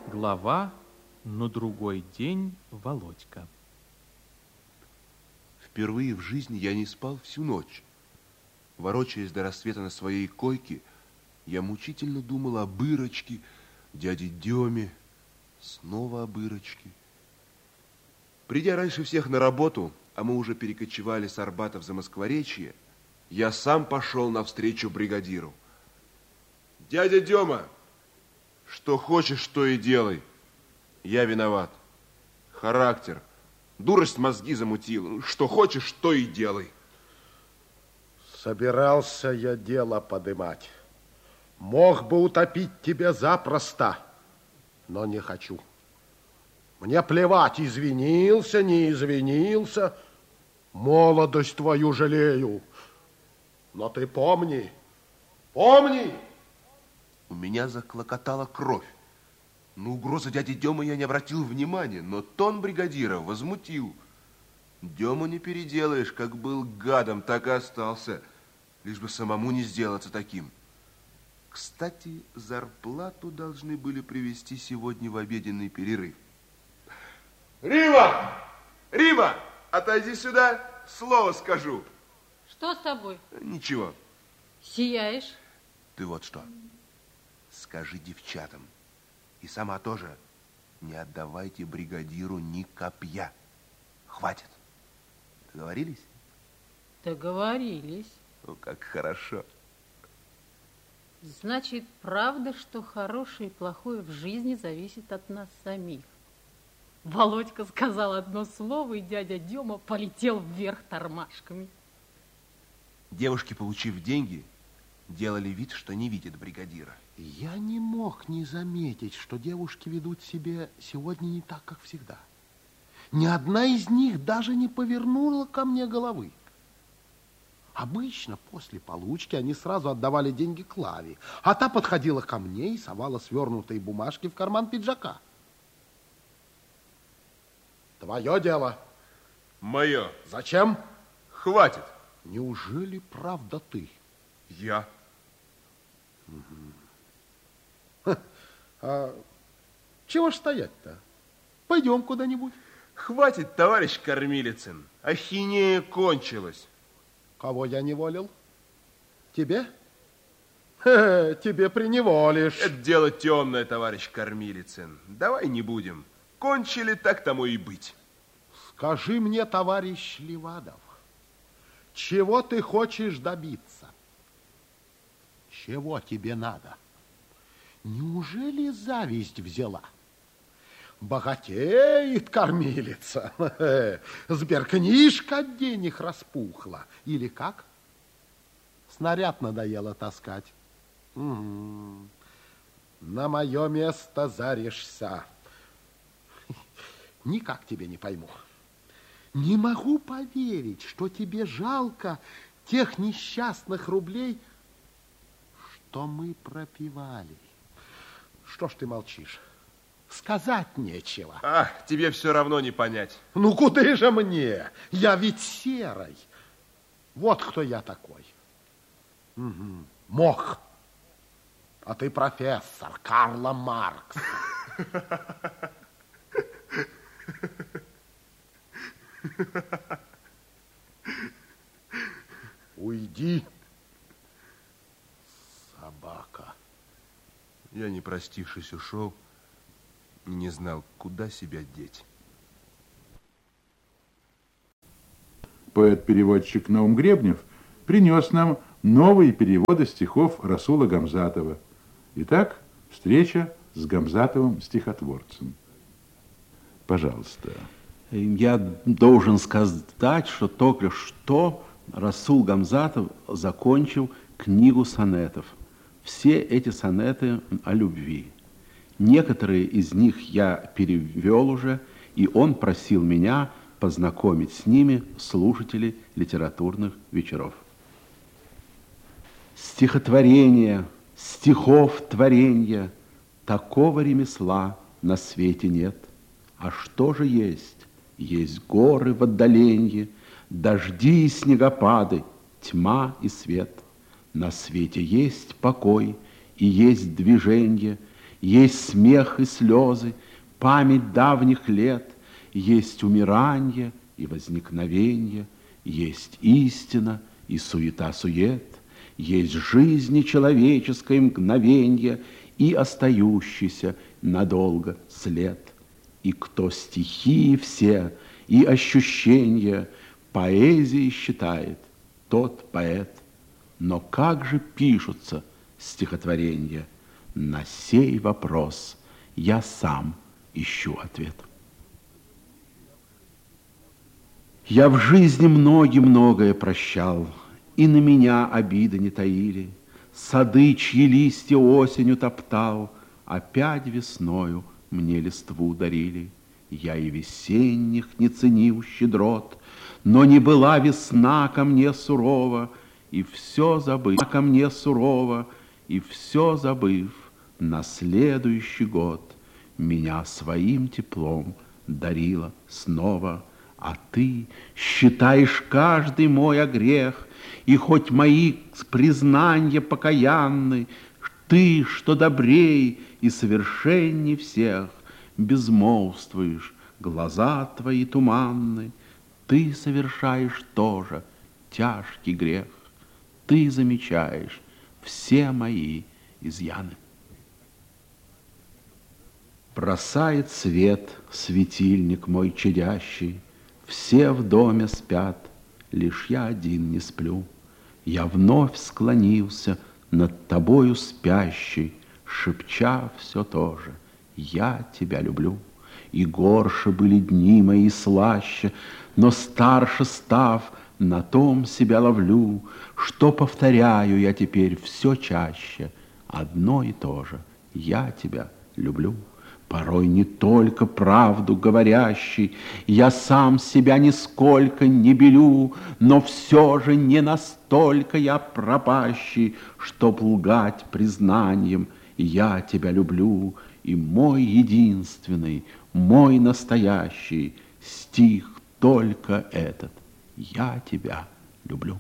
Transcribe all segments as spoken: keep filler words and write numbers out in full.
Глава «На другой день Володька». Впервые в жизни я не спал всю ночь. Ворочаясь до рассвета на своей койке, я мучительно думал об Ирочке, дяде Деме, снова об Ирочке. Придя раньше всех на работу, а мы уже перекочевали с Арбата в Замоскворечье, я сам пошел навстречу бригадиру. Дядя Дема, что хочешь, то и делай. Я виноват. Характер. Дурость мозги замутила. Что хочешь, то и делай. Собирался я дело подымать. Мог бы утопить тебя запросто, но не хочу. Мне плевать, извинился, не извинился. Молодость твою жалею. Но ты помни, помни. У меня заклокотала кровь. На угрозы дяди Демы я не обратил внимания, но тон бригадира возмутил. Дему не переделаешь, как был гадом, так и остался, лишь бы самому не сделаться таким. Кстати, зарплату должны были привезти сегодня в обеденный перерыв. Рима! Рима! Отойди сюда, слово скажу. Что с тобой? Ничего. Сияешь? Ты вот что, скажи девчатам, и сама тоже, не отдавайте бригадиру ни копья. Хватит. Договорились? Договорились. Ну, как хорошо. Значит, правда, что хорошее и плохое в жизни зависит от нас самих. Володька сказал одно слово, и дядя Дема полетел вверх тормашками. Девушки, получив деньги, делали вид, что не видят бригадира. Я не мог не заметить, что девушки ведут себя сегодня не так, как всегда. Ни одна из них даже не повернула ко мне головы. Обычно после получки они сразу отдавали деньги Клаве, а та подходила ко мне и совала свернутые бумажки в карман пиджака. Твое дело. Мое. Зачем? Хватит. Неужели правда ты? Я. Угу. А чего ж стоять-то? Пойдем куда-нибудь. Хватит, товарищ Кормилицын. Ахинея кончилась. Кого я неволил? Тебе? Хе, тебе приневолишь. Это дело темное, товарищ Кормилицын. Давай не будем. Кончили, так тому и быть. Скажи мне, товарищ Левадов, чего ты хочешь добиться? Чего тебе надо? Неужели зависть взяла? Богатеет кормилица, сберкнижка от денег распухла. Или как? Снаряд надоело таскать. Угу. На мое место заришься. Никак тебе не пойму. Не могу поверить, что тебе жалко тех несчастных рублей, что мы пропивали. Что ж ты молчишь? Сказать нечего. Ах, тебе все равно не понять. Ну, куда же мне? Я ведь серый. Вот кто я такой. Угу. Мох. А ты профессор Карла Маркса. Уйди, собака. Я, не простившись, ушел и не знал, куда себя деть. Поэт-переводчик Наум Гребнев принес нам новые переводы стихов Расула Гамзатова. Итак, встреча с Гамзатовым стихотворцем. Пожалуйста. Я должен сказать, что только что Расул Гамзатов закончил книгу сонетов. Все эти сонеты о любви. Некоторые из них я перевел уже, и он просил меня познакомить с ними слушателей литературных вечеров. Стихотворение, стихов творенья, такого ремесла на свете нет. А что же есть? Есть горы в отдаленье, дожди и снегопады, тьма и свет. На свете есть покой и есть движенье, есть смех и слезы, память давних лет, есть умирание и возникновение, есть истина и суета-сует, есть жизни человеческое мгновенье и остающийся надолго след. И кто стихии все и ощущения поэзией считает, тот поэт. Но как же пишутся стихотворения? На сей вопрос я сам ищу ответ. Я в жизни многим многое прощал, и на меня обиды не таили. Сады, чьи листья осенью топтал, опять весною мне листву дарили. Я и весенних не ценил щедрот, но не была весна ко мне сурова, и все забыв, ко мне сурова, и все забыв, на следующий год меня своим теплом дарила снова. А ты считаешь каждый мой огрех, и хоть мои признания покаянны, ты, что добрей и совершенней всех, безмолвствуешь, глаза твои туманны, ты совершаешь тоже тяжкий грех, ты замечаешь все мои изъяны. Бросает свет светильник мой чадящий, все в доме спят, лишь я один не сплю. Я вновь склонился над тобою спящий, шепча все то же: я тебя люблю. И горше были дни мои слаще, но старше став, на том себя ловлю, что повторяю я теперь все чаще одно и то же: я тебя люблю. Порой не только правду говорящий, я сам себя нисколько не белю, но все же не настолько я пропащий, чтоб лгать признанием: я тебя люблю. И мой единственный, мой настоящий стих только этот: я тебя люблю.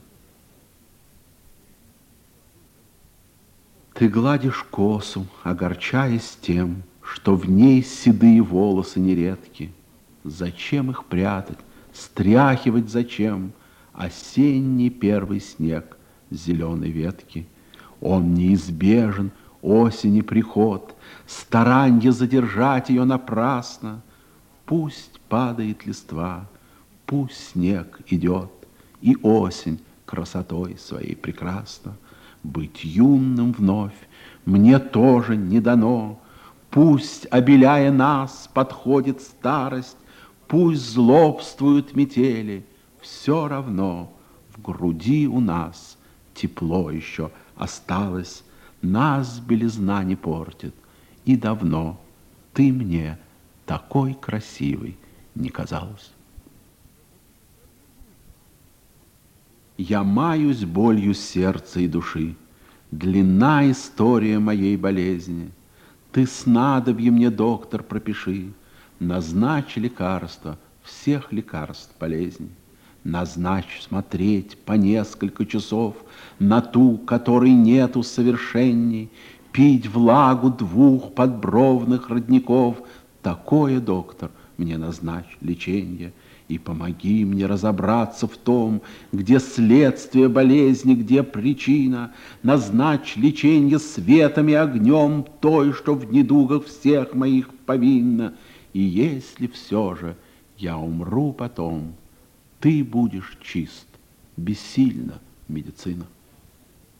Ты гладишь косу, огорчаясь тем, что в ней седые волосы нередки. Зачем их прятать, стряхивать зачем? Осенний первый снег с зеленой ветки. Он неизбежен, осени приход, старанье задержать ее напрасно. Пусть падает листва, пусть снег идет, и осень красотой своей прекрасна. Быть юным вновь мне тоже не дано. Пусть, обеляя нас, подходит старость, пусть злобствуют метели, все равно в груди у нас тепло еще осталось, нас белизна не портит, и давно ты мне такой красивой не казалась. Я маюсь болью сердца и души, длинна история моей болезни. Ты снадобье мне, доктор, пропиши, назначь лекарство, всех лекарств болезней. Назначь смотреть по несколько часов на ту, которой нету совершенней, пить влагу двух подбровных родников. Такое, доктор, мне назначь леченье. И помоги мне разобраться в том, где следствие болезни, где причина. Назначь леченье светом и огнем той, что в недугах всех моих повинна. И если все же я умру потом, ты будешь чист, бессильна медицина.